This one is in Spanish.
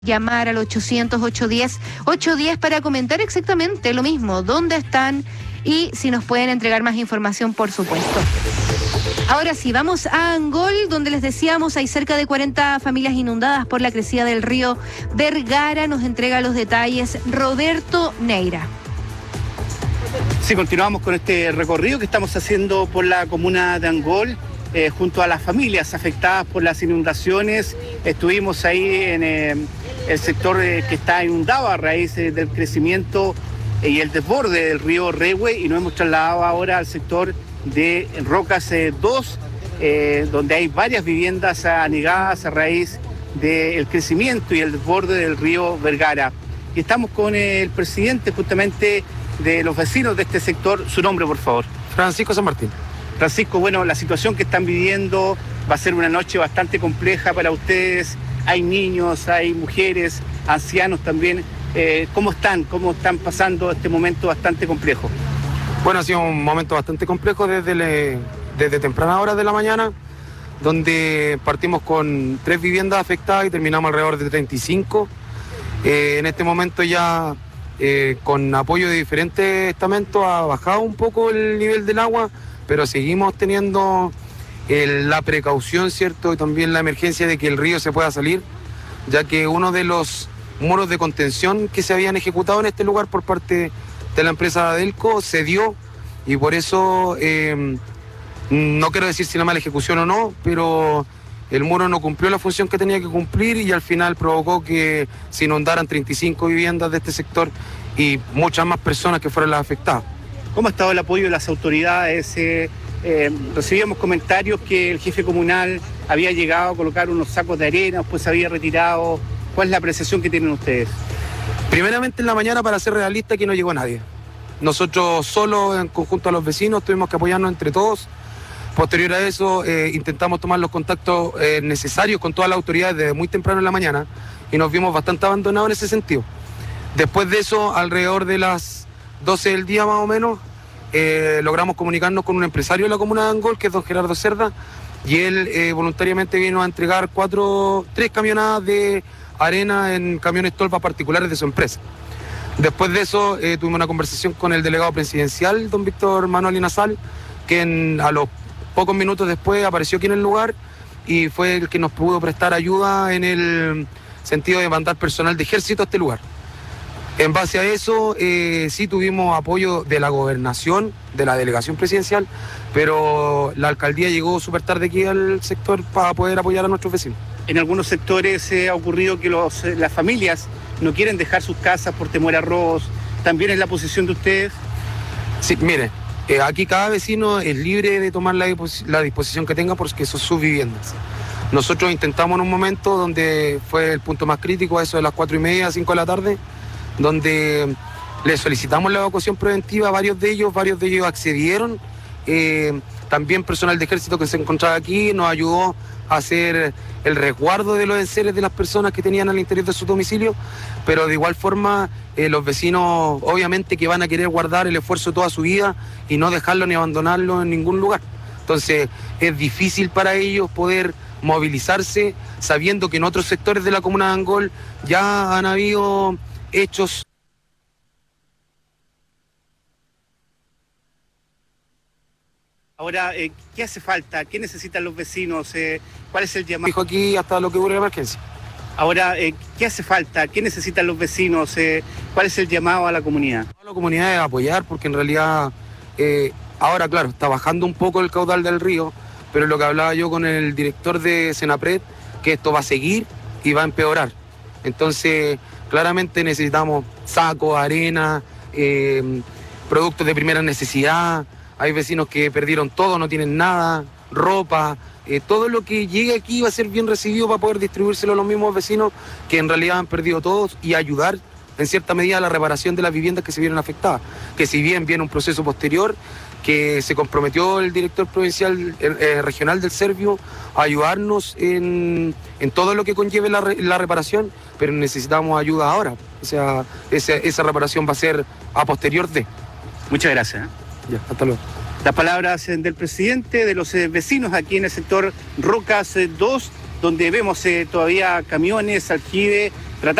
Llamar al 800-810-810 para comentar exactamente lo mismo, dónde están y si nos pueden entregar más información, por supuesto. Ahora sí, vamos a Angol, donde les decíamos hay cerca de 40 familias inundadas por la crecida del río Vergara. Nos entrega los detalles Roberto Neira. Sí, continuamos con este recorrido que estamos haciendo por la comuna de Angol, junto a las familias afectadas por las inundaciones. Estuvimos ahí en el sector que está inundado a raíz del crecimiento y el desborde del río Rehue, y nos hemos trasladado ahora al sector de Rocas 2, donde hay varias viviendas anegadas a raíz del crecimiento y el desborde del río Vergara. Y estamos con el presidente justamente de los vecinos de este sector. Su nombre, por favor. Francisco San Martín. Francisco, bueno, la situación que están viviendo va a ser una noche bastante compleja para ustedes. Hay niños, hay mujeres, ancianos también. ¿Cómo están pasando este momento bastante complejo? Bueno, ha sido un momento bastante complejo desde temprana hora de la mañana, donde partimos con 3 viviendas afectadas y terminamos alrededor de 35. En este momento ya, con apoyo de diferentes estamentos, ha bajado un poco el nivel del agua, pero seguimos teniendo la precaución, ¿cierto? Y también la emergencia de que el río se pueda salir, ya que uno de los muros de contención que se habían ejecutado en este lugar por parte de la empresa Adelco cedió, y por eso, no quiero decir si la mala ejecución o no, pero el muro no cumplió la función que tenía que cumplir y al final provocó que se inundaran 35 viviendas de este sector y muchas más personas que fueron las afectadas. ¿Cómo ha estado el apoyo de las autoridades? Recibíamos comentarios que el jefe comunal había llegado a colocar unos sacos de arena, después se había retirado. ¿Cuál es la apreciación que tienen ustedes? Primeramente, en la mañana, para ser realista, aquí no llegó nadie. Nosotros solos, en conjunto a los vecinos, tuvimos que apoyarnos entre todos. Posterior a eso, intentamos tomar los contactos necesarios con todas las autoridades desde muy temprano en la mañana y nos vimos bastante abandonados en ese sentido. Después de eso, alrededor de las 12 del día más o menos, logramos comunicarnos con un empresario de la comuna de Angol, que es don Gerardo Cerda, y él voluntariamente vino a entregar 3 camionadas de arena en camiones tolva particulares de su empresa. Después de eso, tuvimos una conversación con el delegado presidencial, don Víctor Manuel Inazal, que a los pocos minutos después apareció aquí en el lugar y fue el que nos pudo prestar ayuda en el sentido de mandar personal de ejército a este lugar. En base a eso, sí tuvimos apoyo de la gobernación, de la delegación presidencial, pero la alcaldía llegó súper tarde aquí al sector para poder apoyar a nuestros vecinos. En algunos sectores ha ocurrido que las familias no quieren dejar sus casas por temor a robos. ¿También es la posición de ustedes? Sí, mire, aquí cada vecino es libre de tomar la disposición que tenga porque son sus viviendas. Nosotros intentamos en un momento donde fue el punto más crítico, a eso de las 4:30, 5 de la tarde, donde les solicitamos la evacuación preventiva, varios de ellos accedieron. También personal de ejército que se encontraba aquí nos ayudó a hacer el resguardo de los enseres de las personas que tenían al interior de su domicilio, pero de igual forma los vecinos obviamente que van a querer guardar el esfuerzo toda su vida y no dejarlo ni abandonarlo en ningún lugar. Entonces es difícil para ellos poder movilizarse sabiendo que en otros sectores de la comuna de Angol ya han habido hechos. Ahora, ¿qué hace falta? ¿Qué necesitan los vecinos? ¿Cuál es el llamado? Dijo aquí hasta lo que dure la emergencia. Ahora, ¿qué hace falta? ¿Qué necesitan los vecinos? ¿Cuál es el llamado a la comunidad? A la comunidad es apoyar, porque en realidad, ahora claro, está bajando un poco el caudal del río, pero lo que hablaba yo con el director de Senapred, que esto va a seguir y va a empeorar. Entonces, claramente necesitamos sacos, arena, productos de primera necesidad. Hay vecinos que perdieron todo, no tienen nada, ropa. Todo lo que llegue aquí va a ser bien recibido para poder distribuírselo a los mismos vecinos que en realidad han perdido todos y ayudar en cierta medida a la reparación de las viviendas que se vieron afectadas. Que si bien viene un proceso posterior, que se comprometió el director provincial regional del Servio a ayudarnos en todo lo que conlleve la reparación, pero necesitamos ayuda ahora. O sea, esa reparación va a ser a posterior de. Muchas gracias. Ya, hasta luego. Las palabras del presidente, de los vecinos aquí en el sector Rocas 2, donde vemos todavía camiones, aljibes,